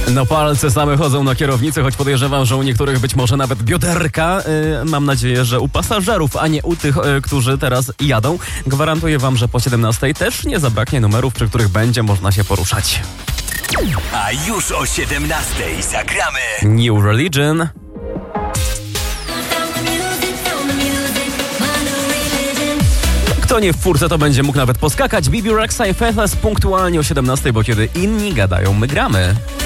No palce same chodzą na kierownicy, choć podejrzewam, że u niektórych być może nawet bioderka. Mam nadzieję, że u pasażerów, a nie u tych, którzy teraz jadą. Gwarantuję wam, że po 17 też nie zabraknie numerów, przy których będzie można się poruszać. A już o 17 zagramy New Religion. Kto nie w furce, to będzie mógł nawet poskakać. Bibi Rexa i Faithless punktualnie o 17, bo kiedy inni gadają, my gramy.